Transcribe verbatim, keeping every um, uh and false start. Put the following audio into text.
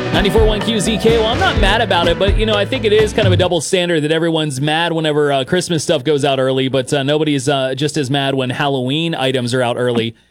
ninety-four point one Q Z K. Well, I'm not mad about it, but, you know, I think it is kind of a double standard that everyone's mad whenever uh, Christmas stuff goes out early, but uh, nobody's uh, just as mad when Halloween items are out early.